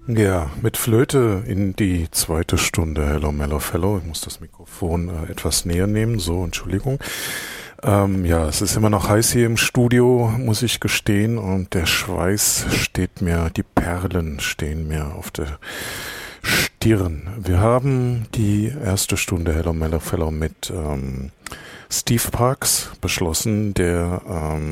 Ja, mit Flöte in die zweite Stunde Hello Mellow Fellow. Ich muss das Mikrofon etwas näher nehmen, so, Entschuldigung. Ja, es ist immer noch heiß hier im Studio, muss ich gestehen, und der Schweiß steht mir, die Perlen stehen mir auf der Stirn. Wir haben die erste Stunde Hello Mellow Fellow mit Steve Parks beschlossen, der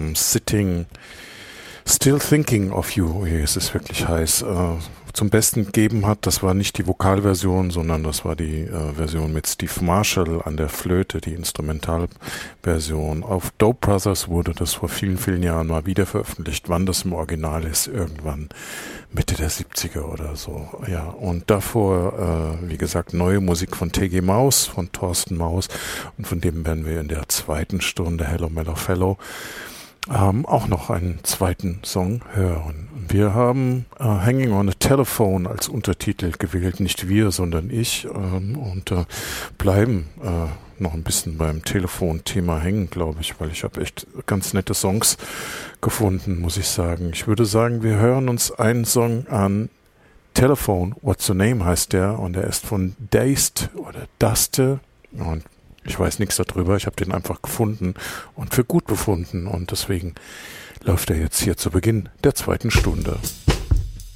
Still Thinking of You, es ist wirklich heiß, zum Besten gegeben hat. Das war nicht die Vokalversion, sondern das war die Version mit Steve Marshall an der Flöte, die Instrumentalversion. Auf Dope Brothers wurde das vor vielen, vielen Jahren mal wieder veröffentlicht. Wann das im Original ist, irgendwann Mitte der 70er oder so. Ja, und davor, wie gesagt, neue Musik von T.G. Maus, von Thorsten Maus, und von dem werden wir in der zweiten Stunde Hello Mellow Fellow auch noch einen zweiten Song hören. Wir haben Hanging on a Telephone als Untertitel gewählt, nicht wir, sondern ich, und bleiben noch ein bisschen beim Telefonthema hängen, glaube ich, weil ich habe echt ganz nette Songs gefunden, muss ich sagen. Ich würde sagen, wir hören uns einen Song an. Telephone, What's Your Name heißt der, und der ist von Dazed oder Daste, und ich weiß nichts darüber, ich habe den einfach gefunden und für gut befunden, und deswegen läuft er jetzt hier zu Beginn der zweiten Stunde.